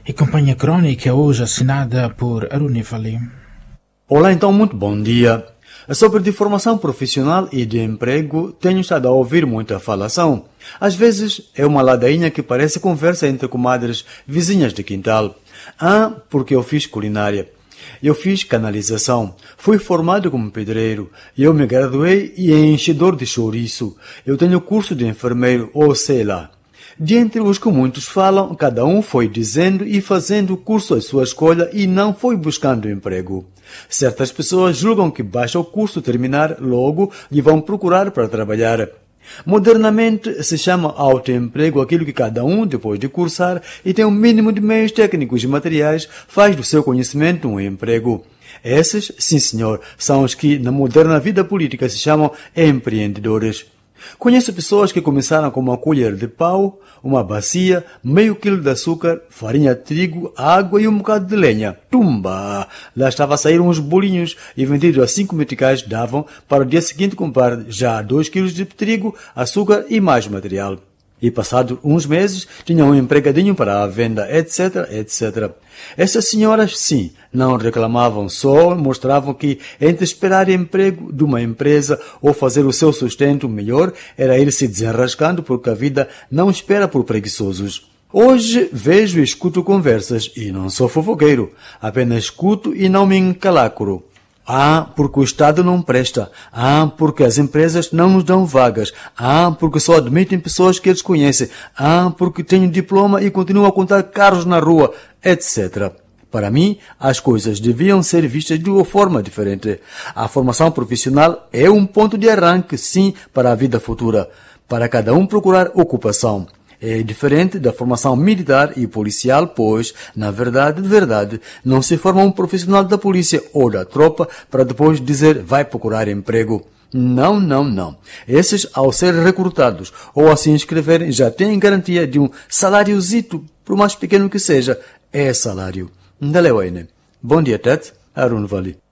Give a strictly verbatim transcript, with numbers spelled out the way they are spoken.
e Companhia Crónica, hoje assinada por Arunifali. Olá, então, muito bom dia. Sobre de formação profissional e de emprego, tenho estado a ouvir muita falação. Às vezes, é uma ladainha que parece conversa entre comadres vizinhas de quintal. Ah, porque eu fiz culinária. Eu fiz canalização. Fui formado como pedreiro. Eu me graduei e é enchedor de chouriço. Eu tenho curso de enfermeiro, ou sei lá. De entre os que muitos falam, cada um foi dizendo e fazendo o curso à sua escolha e não foi buscando emprego. Certas pessoas julgam que basta o curso terminar logo e vão procurar para trabalhar. Modernamente se chama autoemprego aquilo que cada um, depois de cursar e tem um mínimo de meios técnicos e materiais, faz do seu conhecimento um emprego. Esses, sim senhor, são os que na moderna vida política se chamam empreendedores. Conheço pessoas que começaram com uma colher de pau, uma bacia, meio quilo de açúcar, farinha de trigo, água e um bocado de lenha. Tumba! Lá estava a sair uns bolinhos e vendidos a cinco meticais davam para o dia seguinte comprar já dois quilos de trigo, açúcar e mais material. E passados uns meses, tinham um empregadinho para a venda, etc, etcétera. Essas senhoras, sim, não reclamavam, só mostravam que entre esperar emprego de uma empresa ou fazer o seu sustento melhor, era ir se desenrascando porque a vida não espera por preguiçosos. Hoje vejo e escuto conversas e não sou fofoqueiro, apenas escuto e não me encalacro. Ah, porque o Estado não presta. Ah, porque as empresas não nos dão vagas. Ah, porque só admitem pessoas que eles conhecem. Ah, porque tenho diploma e continuo a contar carros na rua, etcétera. Para mim, as coisas deviam ser vistas de uma forma diferente. A formação profissional é um ponto de arranque, sim, para a vida futura, para cada um procurar ocupação. É diferente da formação militar e policial, pois, na verdade, de verdade, não se forma um profissional da polícia ou da tropa para depois dizer vai procurar emprego. Não, não, não. Esses, ao serem recrutados ou a se inscreverem, já têm garantia de um saláriozito, por mais pequeno que seja, é salário. Ndalewene. Bom dia, Ted. Arun Vali.